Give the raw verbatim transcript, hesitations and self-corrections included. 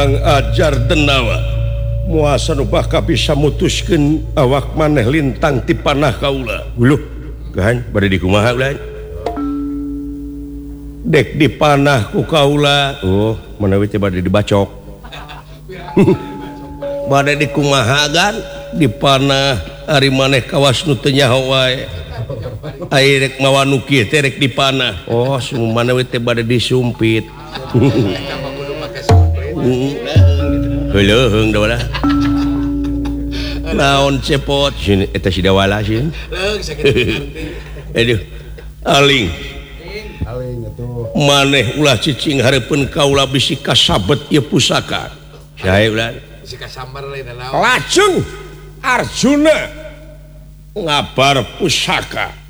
Kang ajar denawa muasa nu bakal bisa mutuskeun awak maneh lintang ti panah kaula. Uluh, kan bade di kumaha ulah. Dek dipanah ku kaula. Oh, manawi teh bade dibacok. Bade di kumaha kan dipanah ari maneh kawas nu teu nyaho wae. Ai rek mawa nu kieu teh rek dipanah. Oh, sung manawi teh bade disumpit. Heuleung da ulah. Naon cepot sini eta si dawala sini. Aduh, aling. Aling atuh. Maneh ulah cicing hareupeun kaula bisi kasabet ieu pusaka. Sae ulah? Bisi kasambar lain naon. Lajeng Arjuna ngabar pusaka.